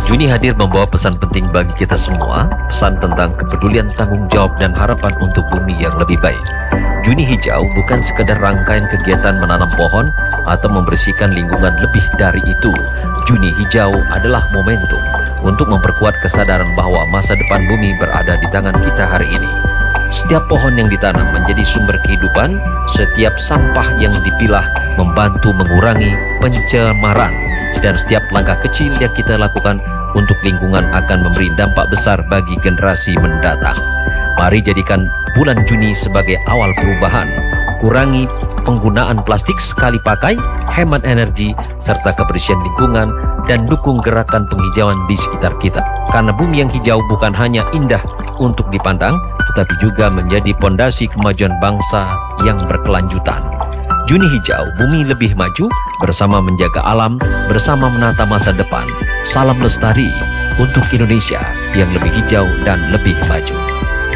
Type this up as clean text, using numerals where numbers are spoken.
Juni hadir membawa pesan penting bagi kita semua, pesan tentang kepedulian, tanggung jawab, dan harapan untuk bumi yang lebih baik. Juni hijau bukan sekadar rangkaian kegiatan menanam pohon atau membersihkan lingkungan, lebih dari itu. Juni hijau adalah momentum untuk memperkuat kesadaran bahwa masa depan bumi berada di tangan kita hari ini. Setiap pohon yang ditanam menjadi sumber kehidupan, setiap sampah yang dipilah membantu mengurangi pencemaran, dan setiap langkah kecil yang kita lakukan untuk lingkungan akan memberi dampak besar bagi generasi mendatang. Mari jadikan bulan Juni sebagai awal perubahan. Kurangi penggunaan plastik sekali pakai, hemat energi, serta kebersihan lingkungan, dan dukung gerakan penghijauan di sekitar kita. Karena bumi yang hijau bukan hanya indah untuk dipandang, tetapi juga menjadi pondasi kemajuan bangsa yang berkelanjutan. Juni hijau, bumi lebih maju, bersama menjaga alam, bersama menata masa depan. Salam lestari untuk Indonesia yang lebih hijau dan lebih maju.